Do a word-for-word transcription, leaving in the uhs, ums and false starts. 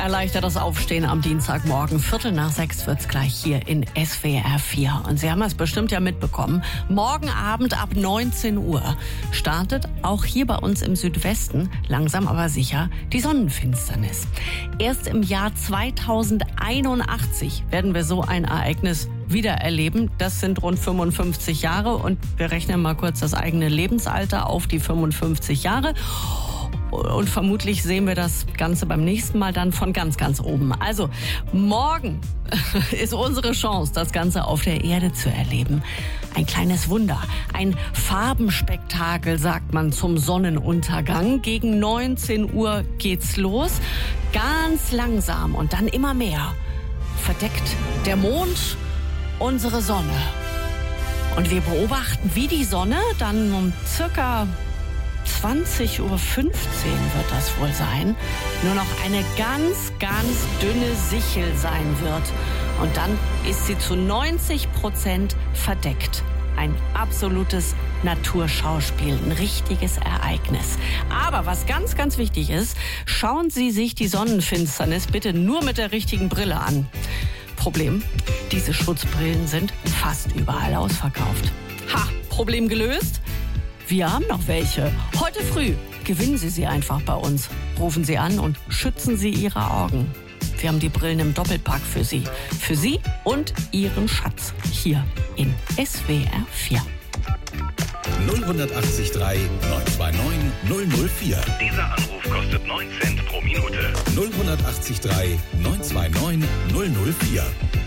erleichtert das Aufstehen am Dienstagmorgen. Viertel nach sechs wird's gleich hier in S W R vier. Und Sie haben es bestimmt ja mitbekommen. Morgen Abend ab neunzehn Uhr startet auch hier bei uns im Südwesten langsam aber sicher die Sonnenfinsternis. Erst im Jahr zweitausendeinundachtzig werden wir so ein Ereignis wieder erleben. Das sind rund fünfundfünfzig Jahre und wir rechnen mal kurz das eigene Lebensalter auf die fünfundfünfzig Jahre. Und vermutlich sehen wir das Ganze beim nächsten Mal dann von ganz, ganz oben. Also morgen ist unsere Chance, das Ganze auf der Erde zu erleben. Ein kleines Wunder, ein Farbenspektakel, sagt man zum Sonnenuntergang. Gegen neunzehn Uhr geht's los. Ganz langsam und dann immer mehr verdeckt der Mond unsere Sonne. Und wir beobachten, wie die Sonne dann um circa zwanzig Uhr fünfzehn wird das wohl sein, nur noch eine ganz, ganz dünne Sichel sein wird. Und dann ist sie zu neunzig Prozent verdeckt. Ein absolutes Naturschauspiel, ein richtiges Ereignis. Aber was ganz, ganz wichtig ist, schauen Sie sich die Sonnenfinsternis bitte nur mit der richtigen Brille an. Problem, diese Schutzbrillen sind fast überall ausverkauft. Ha, Problem gelöst? Wir haben noch welche. Heute früh gewinnen Sie sie einfach bei uns. Rufen Sie an und schützen Sie Ihre Augen. Wir haben die Brillen im Doppelpack für Sie. Für Sie und Ihren Schatz. Hier in S W R vier. null acht drei neun zwei neun null null vier. Dieser Anruf kostet neun Cent pro Minute. null acht drei neun zwei neun null null vier.